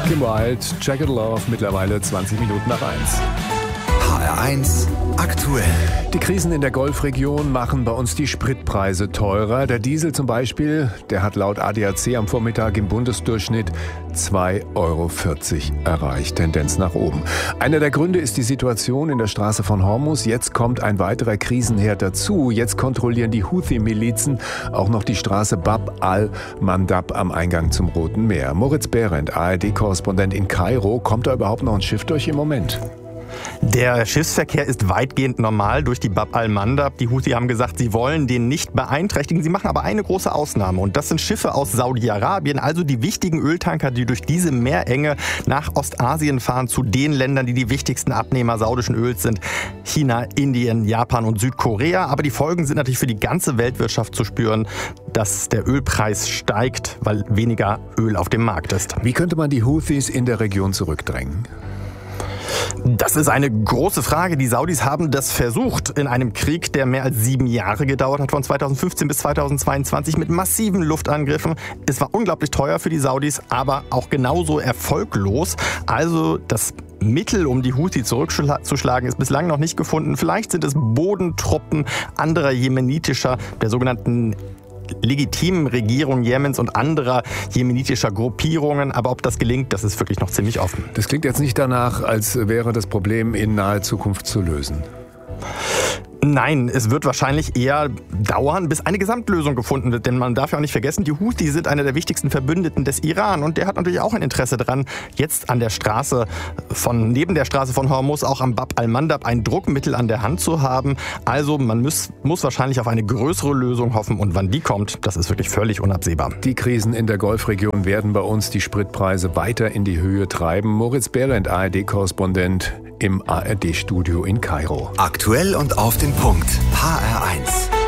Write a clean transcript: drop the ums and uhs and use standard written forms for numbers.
Kim Wilde, Jagged Love, mittlerweile 20 Minuten nach 1. HR1 aktuell. Die Krisen in der Golfregion machen bei uns die Spritpreise teurer. Der Diesel zum Beispiel, der hat laut ADAC am Vormittag im Bundesdurchschnitt 2,40 Euro erreicht. Tendenz nach oben. Einer der Gründe ist die Situation in der Straße von Hormuz. Jetzt kommt ein weiterer Krisenherd dazu. Jetzt kontrollieren die Houthi-Milizen auch noch die Straße Bab al-Mandab am Eingang zum Roten Meer. Moritz Behrendt, ARD-Korrespondent in Kairo. Kommt da überhaupt noch ein Schiff durch im Moment? Der Schiffsverkehr ist weitgehend normal durch die Bab al-Mandab. Die Houthi haben gesagt, sie wollen den nicht beeinträchtigen. Sie machen aber eine große Ausnahme. Und das sind Schiffe aus Saudi-Arabien, also die wichtigen Öltanker, die durch diese Meerenge nach Ostasien fahren, zu den Ländern, die die wichtigsten Abnehmer saudischen Öls sind. China, Indien, Japan und Südkorea. Aber die Folgen sind natürlich für die ganze Weltwirtschaft zu spüren, dass der Ölpreis steigt, weil weniger Öl auf dem Markt ist. Wie könnte man die Houthis in der Region zurückdrängen? Das ist eine große Frage. Die Saudis haben das versucht in einem Krieg, der mehr als 7 Jahre gedauert hat, von 2015 bis 2022 mit massiven Luftangriffen. Es war unglaublich teuer für die Saudis, aber auch genauso erfolglos. Also das Mittel, um die Houthi zurückzuschlagen, ist bislang noch nicht gefunden. Vielleicht sind es Bodentruppen anderer jemenitischer, der sogenannten legitimen Regierung Jemens und anderer jemenitischer Gruppierungen. Aber ob das gelingt, das ist wirklich noch ziemlich offen. Das klingt jetzt nicht danach, als wäre das Problem in naher Zukunft zu lösen. Nein, es wird wahrscheinlich eher dauern, bis eine Gesamtlösung gefunden wird. Denn man darf ja auch nicht vergessen, die Houthi sind einer der wichtigsten Verbündeten des Iran. Und der hat natürlich auch ein Interesse daran, jetzt an der Straße neben der Straße von Hormuz, auch am Bab al-Mandab, ein Druckmittel an der Hand zu haben. Also man muss wahrscheinlich auf eine größere Lösung hoffen. Und wann die kommt, das ist wirklich völlig unabsehbar. Die Krisen in der Golfregion werden bei uns die Spritpreise weiter in die Höhe treiben. Moritz Behrendt, ARD-Korrespondent im ARD-Studio in Kairo. Aktuell und auf den Punkt. HR1.